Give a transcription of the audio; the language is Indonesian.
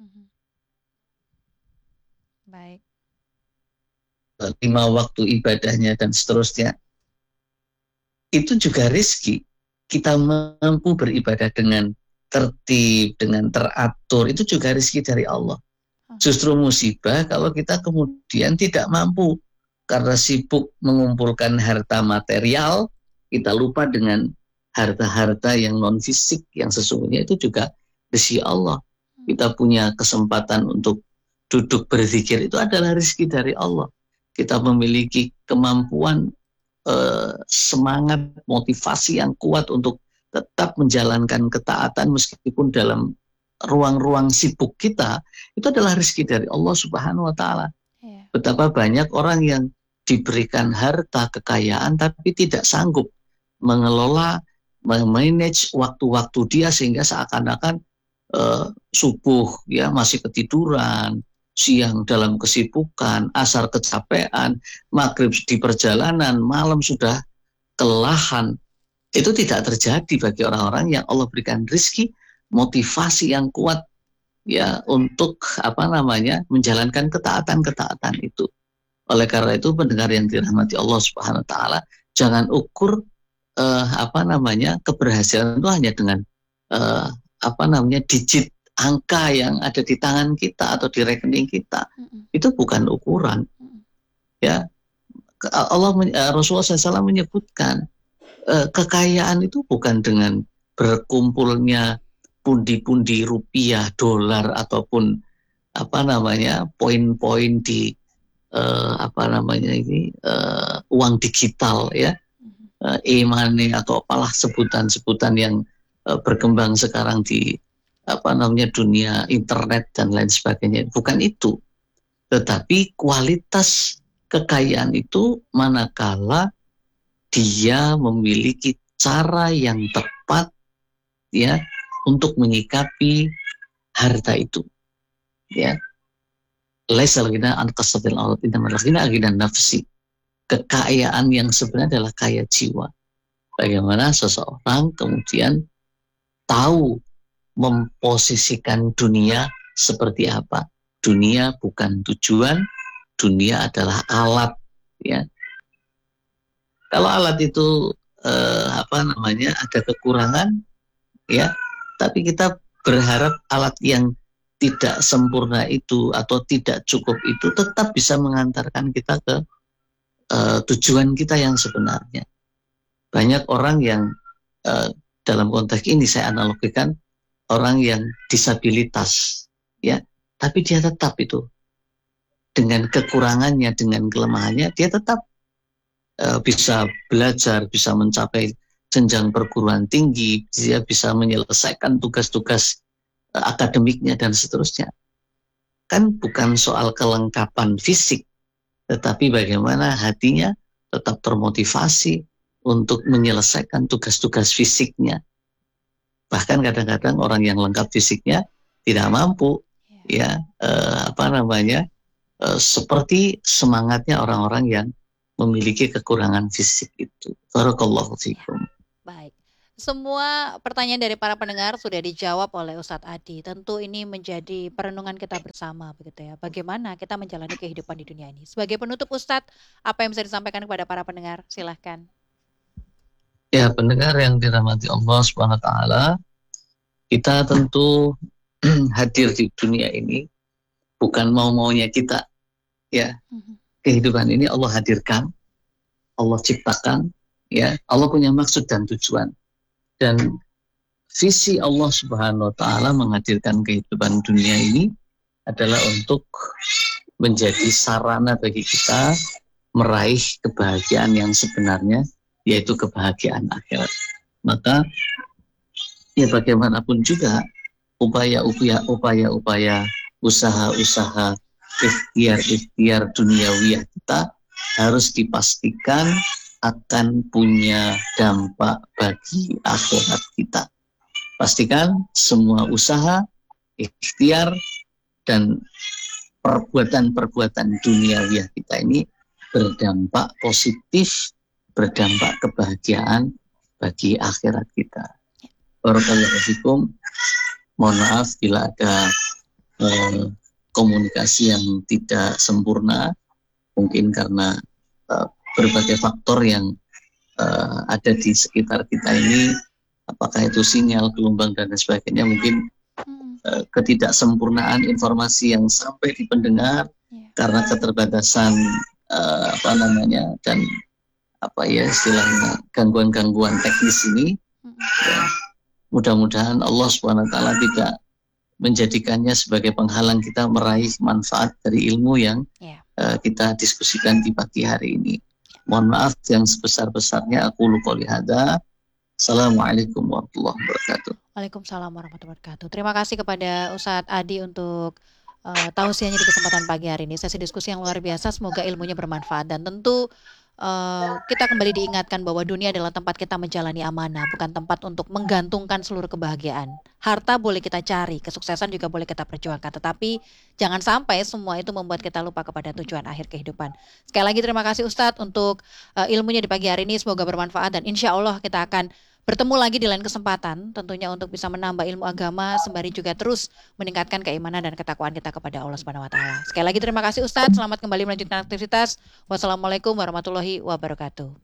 Mhm. Baik. 5 waktu ibadahnya dan seterusnya, itu juga rezeki. Kita mampu beribadah dengan tertib, dengan teratur, itu juga rezeki dari Allah. Justru musibah kalau kita kemudian tidak mampu karena sibuk mengumpulkan harta material, kita lupa dengan harta-harta yang non fisik yang sesungguhnya itu juga rezeki Allah. Kita punya kesempatan untuk duduk berzikir, itu adalah rezeki dari Allah. Kita memiliki kemampuan, semangat, motivasi yang kuat untuk tetap menjalankan ketaatan meskipun dalam ruang-ruang sibuk kita, itu adalah rezeki dari Allah Subhanahu wa Ta'ala. Betapa banyak orang yang diberikan harta kekayaan tapi tidak sanggup mengelola, memanage waktu-waktu dia, sehingga seakan-akan subuh ya masih ketiduran, siang dalam kesibukan, asar kecapean, maghrib di perjalanan, malam sudah kelelahan. Itu tidak terjadi bagi orang-orang yang Allah berikan rezeki, motivasi yang kuat ya untuk menjalankan ketaatan-ketaatan itu. Oleh karena itu, pendengar yang dirahmati Allah Subhanahu wa Ta'ala, jangan ukur keberhasilan itu hanya dengan digit angka yang ada di tangan kita atau di rekening kita. Itu bukan ukuran. Ya, Rasulullah SAW menyebutkan kekayaan itu bukan dengan berkumpulnya pundi-pundi rupiah, dolar, ataupun poin-poin di uang digital ya, e-money atau apalah sebutan-sebutan yang berkembang sekarang di dunia internet dan lain sebagainya. Bukan itu, tetapi kualitas kekayaan itu manakala dia memiliki cara yang tepat ya untuk menyikapi harta itu ya. Laisal ghina an kasratil aurad, innamal ghina ghinan nafsi. Kekayaan yang sebenarnya adalah kaya jiwa. Bagaimana seseorang kemudian tahu memposisikan dunia seperti apa. Dunia bukan tujuan, dunia adalah alat ya. Kalau alat itu ada kekurangan ya, tapi kita berharap alat yang tidak sempurna itu atau tidak cukup itu tetap bisa mengantarkan kita ke tujuan kita yang sebenarnya. Banyak orang yang dalam konteks ini saya analogikan orang yang disabilitas ya, tapi dia tetap itu dengan kekurangannya, dengan kelemahannya, dia tetap bisa belajar, bisa mencapai jenjang perguruan tinggi, dia bisa menyelesaikan tugas-tugas akademiknya dan seterusnya. Kan bukan soal kelengkapan fisik, tetapi bagaimana hatinya tetap termotivasi untuk menyelesaikan tugas-tugas fisiknya. Bahkan kadang-kadang orang yang lengkap fisiknya tidak mampu seperti semangatnya orang-orang yang memiliki kekurangan fisik itu. Barakallahu fikum. Baik. Semua pertanyaan dari para pendengar sudah dijawab oleh Ustadz Adi. Tentu ini menjadi perenungan kita bersama begitu ya. Bagaimana kita menjalani kehidupan di dunia ini. Sebagai penutup Ustadz, apa yang bisa disampaikan kepada para pendengar? Silahkan. Ya, pendengar yang dirahmati Allah Subhanahu wa Ta'ala, kita tentu hadir di dunia ini bukan mau-maunya kita. Ya. Kehidupan ini Allah hadirkan, Allah ciptakan, ya. Allah punya maksud dan tujuan. Dan visi Allah Subhanahu wa Ta'ala menghadirkan kehidupan dunia ini adalah untuk menjadi sarana bagi kita meraih kebahagiaan yang sebenarnya, yaitu kebahagiaan akhirat. Maka ya bagaimanapun juga upaya-upaya, usaha-usaha, ikhtiar duniawiyah kita harus dipastikan akan punya dampak bagi akhirat kita. Pastikan semua usaha, ikhtiar, dan perbuatan-perbuatan duniawiyah kita ini berdampak positif, berdampak kebahagiaan bagi akhirat kita. Barakallahu fikum. Mohon maaf bila ada komunikasi yang tidak sempurna, mungkin karena berbagai faktor yang ada di sekitar kita ini, apakah itu sinyal, gelombang, dan sebagainya, mungkin ketidaksempurnaan informasi yang sampai di pendengar karena keterbatasan dan istilahnya gangguan-gangguan teknis ini. Ya, mudah-mudahan Allah SWT tidak menjadikannya sebagai penghalang kita meraih manfaat dari ilmu yang kita diskusikan di pagi hari ini. Mohon maaf yang sebesar-besarnya. Aku qouli hadza. Assalamualaikum warahmatullahi wabarakatuh. Waalaikumsalam warahmatullahi wabarakatuh. Terima kasih kepada Ustadz Adi untuk tausiahnya di kesempatan pagi hari ini. Sesi diskusi yang luar biasa, semoga ilmunya bermanfaat. Dan tentu kita kembali diingatkan bahwa dunia adalah tempat kita menjalani amanah, bukan tempat untuk menggantungkan seluruh kebahagiaan. Harta boleh kita cari, kesuksesan juga boleh kita perjuangkan, tetapi jangan sampai semua itu membuat kita lupa kepada tujuan akhir kehidupan. Sekali lagi terima kasih Ustadz untuk ilmunya di pagi hari ini, semoga bermanfaat dan insya Allah kita akan bertemu lagi di lain kesempatan, tentunya untuk bisa menambah ilmu agama, sembari juga terus meningkatkan keimanan dan ketakwaan kita kepada Allah Subhanahu wa taala. Sekali lagi terima kasih Ustadz, selamat kembali melanjutkan aktivitas. Wassalamualaikum warahmatullahi wabarakatuh.